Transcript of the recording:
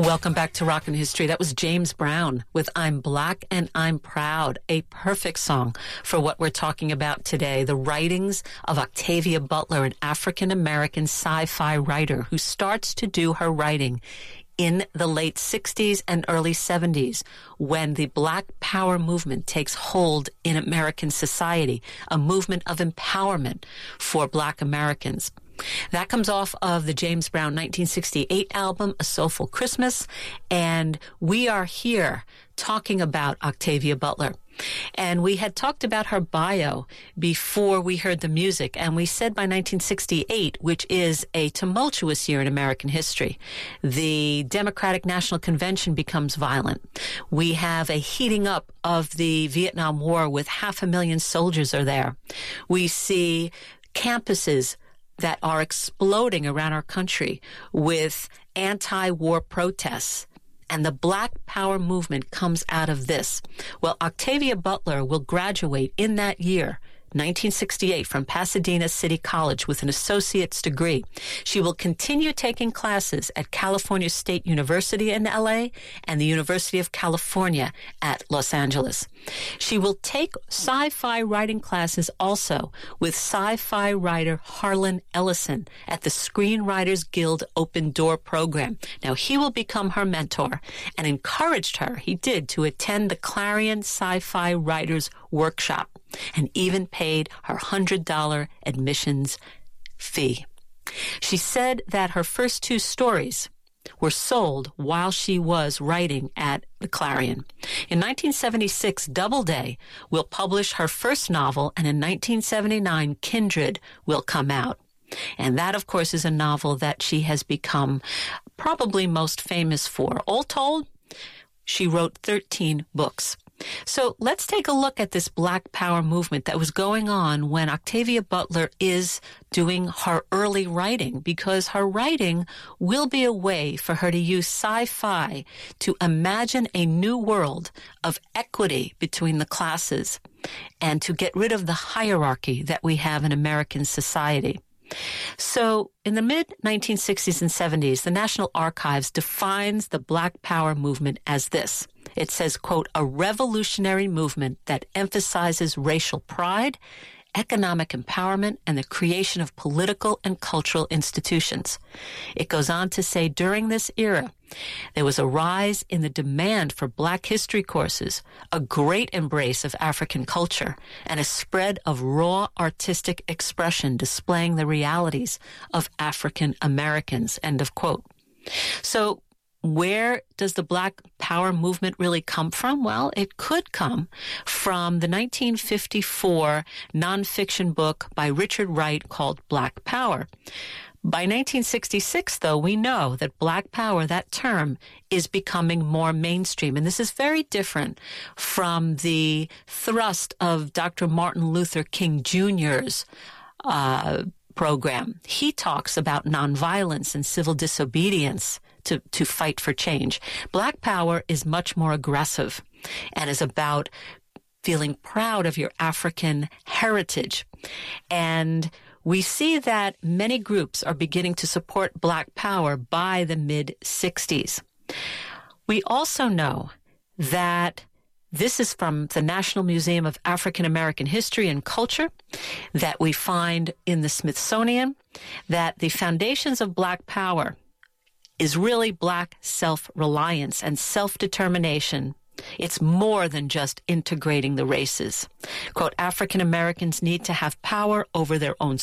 Welcome back to Rockin' History. That was James Brown with I'm Black and I'm Proud, a perfect song for what we're talking about today, the writings of Octavia Butler, an African-American sci-fi writer who starts to do her writing in the late 60s and early 70s when the Black Power movement takes hold in American society, a movement of empowerment for Black Americans. That comes off of the James Brown 1968 album, A Soulful Christmas, and we are here talking about Octavia Butler. And we had talked about her bio before we heard the music, and we said by 1968, which is a tumultuous year in American history, the Democratic National Convention becomes violent. We have a heating up of the Vietnam War with 500,000 soldiers are there. We see campuses that are exploding around our country with anti-war protests. And the Black Power movement comes out of this. Well, Octavia Butler will graduate in that year, 1968, from Pasadena City College with an associate's degree. She will continue taking classes at California State University in L.A. and the University of California at Los Angeles. She will take sci-fi writing classes also with sci-fi writer Harlan Ellison at the Screenwriters Guild Open Door program. Now, he will become her mentor and encouraged her, he did, to attend the Clarion Sci-Fi Writers Workshop and even paid her $100 admissions fee. She said that her first two stories were sold while she was writing at the Clarion. In 1976, Doubleday will publish her first novel, and in 1979, Kindred will come out. And that, of course, is a novel that she has become probably most famous for. All told, she wrote 13 books. So let's take a look at this Black Power movement that was going on when Octavia Butler is doing her early writing, because her writing will be a way for her to use sci-fi to imagine a new world of equity between the classes and to get rid of the hierarchy that we have in American society. So in the mid-1960s and 70s, the National Archives defines the Black Power movement as this. It says, quote, a revolutionary movement that emphasizes racial pride, economic empowerment, and the creation of political and cultural institutions. It goes on to say, during this era, there was a rise in the demand for Black history courses, a great embrace of African culture, and a spread of raw artistic expression displaying the realities of African Americans, end of quote. So where does the Black Power movement really come from? Well, it could come from the 1954 nonfiction book by Richard Wright called Black Power. By 1966, though, we know that Black Power, that term, is becoming more mainstream. And this is very different from the thrust of Dr. Martin Luther King Jr.'s program. He talks about nonviolence and civil disobedience to fight for change. Black Power is much more aggressive and is about feeling proud of your African heritage. And we see that many groups are beginning to support Black Power by the mid-60s. We also know that this is from the National Museum of African American History and Culture, that we find in the Smithsonian, that the foundations of Black Power is really Black self-reliance and self-determination. It's more than just integrating the races. Quote, African Americans need to have power over their own